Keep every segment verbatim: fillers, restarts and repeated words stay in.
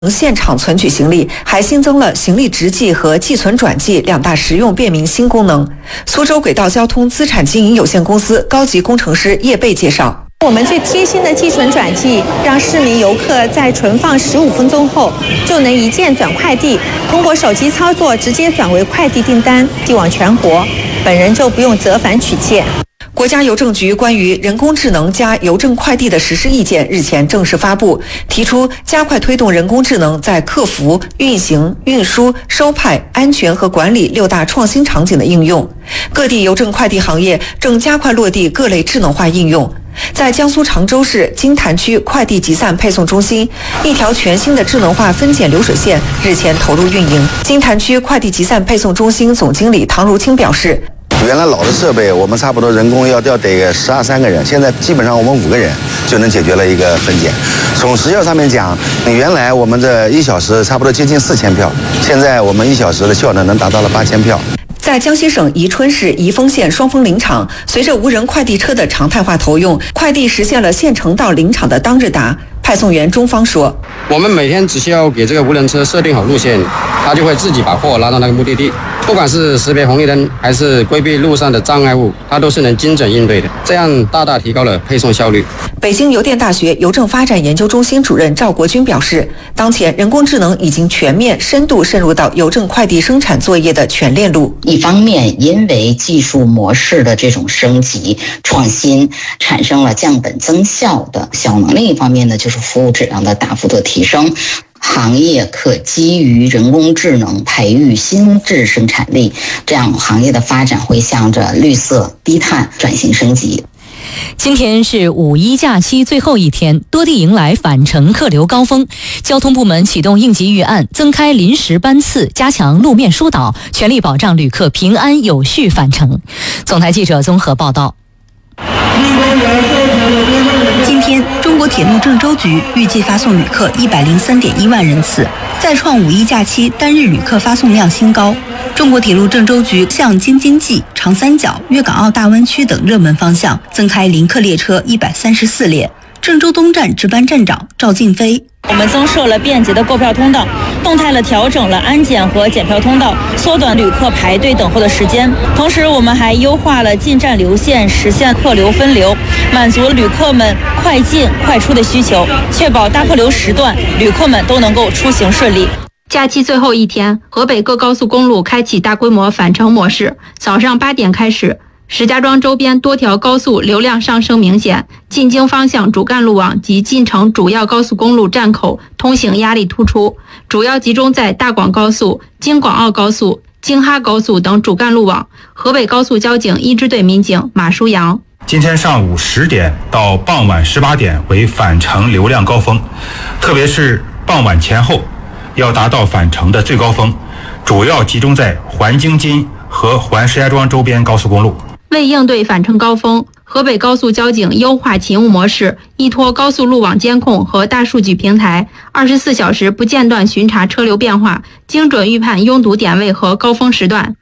现场存取行李，还新增了行李直寄和寄存转寄两大实用便民新功能。苏州轨道交通资产经营有限公司高级工程师叶贝介绍， 我们最贴心的寄存转寄，让市民游客在存放十五分钟后就能一键转快递，通过手机操作直接转为快递订单，寄往全国，本人就不用折返取件。 国家邮政局关于人工智能加邮政快递的实施意见日前正式发布，提出加快推动人工智能在客服、运行、运输、收派、安全和管理六大创新场景的应用。各地邮政快递行业正加快落地各类智能化应用。在江苏常州市金坛区快递集散配送中心，一条全新的智能化分拣流水线日前投入运营。金坛区快递集散配送中心总经理唐如清表示， 原来老的设备我们差不多人工要要得个十二三个人，现在基本上我们五个人就能解决了一个分拣。从时效上面讲，原来我们这一小时差不多接近四千票，现在我们一小时的效能能达到了八千票。 在江西省宜春市宜丰县双峰林场，随着无人快递车的常态化投用，快递实现了县城到林场的当日达。派送员钟方说， 我们每天只需要给这个无人车设定好路线，它就会自己把货拉到那个目的地，不管是识别红绿灯还是规避路上的障碍物，它都是能精准应对的，这样大大提高了配送效率。 北京邮电大学邮政发展研究中心主任赵国军表示，当前人工智能已经全面深度渗入到邮政快递生产作业的全链路。 一方面因为技术模式的这种升级创新产生了降本增效的效能，另一方面呢，就是服务质量的大幅度提升，行业可基于人工智能培育新质生产力，这样行业的发展会向着绿色低碳转型升级。 今天是五一假期最后一天，多地迎来返程客流高峰。交通部门启动应急预案，增开临时班次，加强路面疏导，全力保障旅客平安有序返程。总台记者综合报道。 今天，中国铁路郑州局预计发送旅客一百零三点一万人次，再创五一假期单日旅客发送量新高。中国铁路郑州局向京津冀、长三角、粤港澳大湾区等热门方向增开临客列车一百三十四列。郑州东站值班站长赵静飞， 我们增设了便捷的购票通道，动态地调整了安检和检票通道，缩短旅客排队等候的时间。同时，我们还优化了进站流线，实现客流分流，满足旅客们快进快出的需求，确保大客流时段旅客们都能够出行顺利。 假期最后一天，河北各高速公路开启大规模返程模式。早上八点开始，石家庄周边多条高速流量上升明显，进京方向主干路网及进城主要高速公路站口通行压力突出，主要集中在大广高速、京广澳高速、京哈高速等主干路网。河北高速交警一支队民警马舒阳， 今天上午十点到傍晚十八点为返程流量高峰，特别是傍晚前后要达到返程的最高峰，主要集中在环京津和环石家庄周边高速公路。 为应对返程高峰，河北高速交警优化勤务模式，依托高速路网监控和大数据平台，二十四小时不间断巡查车流变化，精准预判拥堵点位和高峰时段。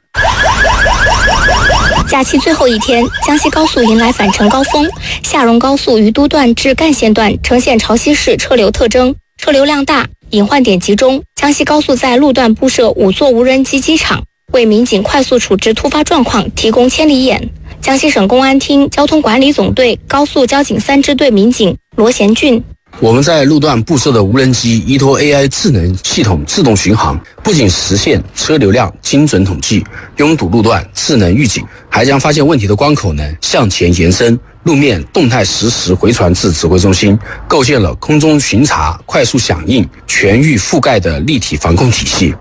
假期最后一天，江西高速迎来返程高峰，下荣高速于都段至干线段呈现潮汐式车流特征，车流量大，隐患点集中。江西高速在路段布设五座无人机机场，为民警快速处置突发状况提供千里眼。江西省公安厅交通管理总队高速交警三支队民警罗贤俊， 我们在路段布设的无人机依托 A I 智能系统自动巡航，不仅实现车流量精准统计、拥堵路段智能预警，还将发现问题的关口呢向前延伸，路面动态实时回传至指挥中心，构建了空中巡查、快速响应、全域覆盖的立体防控体系。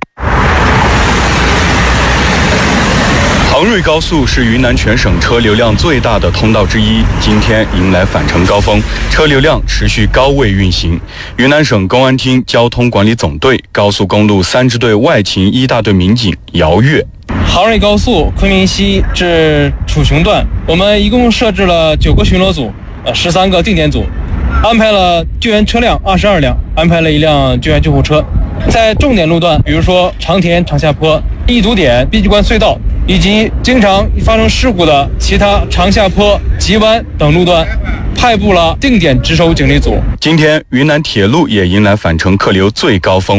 杭瑞高速是云南全省车流量最大的通道之一，今天迎来返程高峰，车流量持续高位运行。云南省公安厅交通管理总队高速公路三支队外勤一大队民警姚月。 杭瑞高速昆明西至楚雄段，我们一共设置了九个巡逻组，呃，十三个定点组，安排了救援车辆二十二辆，安排了一辆救援救护车。在重点路段，比如说长田长下坡、易堵点、碧鸡关隧道，以及经常发生事故的其他长下坡、急弯等路段， 派布了定点值守警力组。 今天，云南铁路也迎来返程客流最高峰。